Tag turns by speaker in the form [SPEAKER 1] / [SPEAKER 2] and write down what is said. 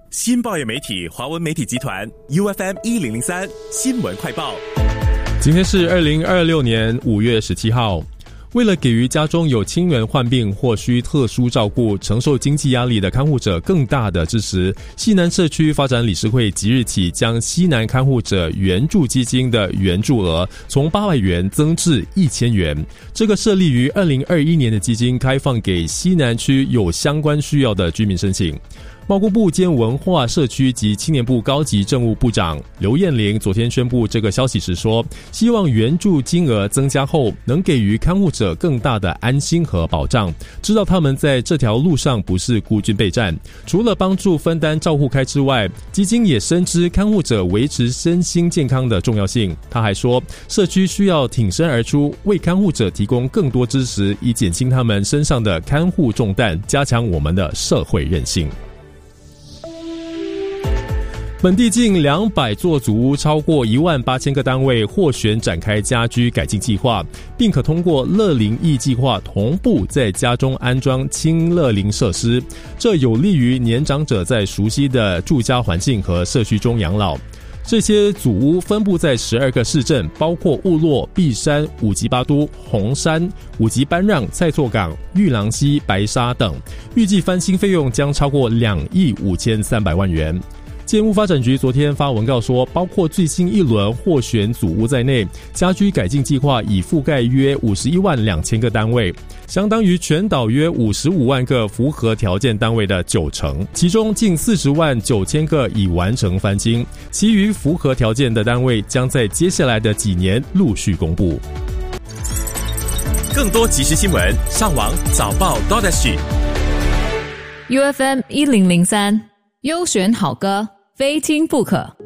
[SPEAKER 1] 新报业媒体华文媒体集团 UFM1003 新闻快报。
[SPEAKER 2] 今天是2026年5月17号。为了给予家中有亲人患病或需特殊照顾、承受经济压力的看护者更大的支持，西南社区发展理事会即日起将西南看护者援助基金的援助额从800元增至1000元。这个设立于2021年的基金开放给西南区有相关需要的居民申请。贸工部兼文化社区及青年部高级政务部长刘燕玲昨天宣布这个消息时说，希望援助金额增加后能给予看护者更大的安心和保障，知道他们在这条路上不是孤军备战。除了帮助分担照护开支外，基金也深知看护者维持身心健康的重要性。他还说，社区需要挺身而出，为看护者提供更多支持，以减轻他们身上的看护重担，加强我们的社会韧性。本地近200座祖屋，超过18000个单位获选展开家居改进计划，并可通过乐龄役计划同步在家中安装轻乐龄设施，这有利于年长者在熟悉的住家环境和社区中养老。这些祖屋分布在12个市镇，包括雾洛、碧山、五级八都、红山、五级班让、蔡厝港、玉郎溪、白沙等，预计翻新费用将超过2亿5300万元。建屋发展局昨天发文告说，包括最新一轮获选祖屋在内，家居改进计划已覆盖约51万2000个单位，相当于全岛约55万个符合条件单位的90%，其中近40万9000个已完成翻新，其余符合条件的单位将在接下来的几年陆续公布。
[SPEAKER 1] 更多即时新闻，上网早报 .SG。
[SPEAKER 3] UFM1003 优选好歌，非听不可。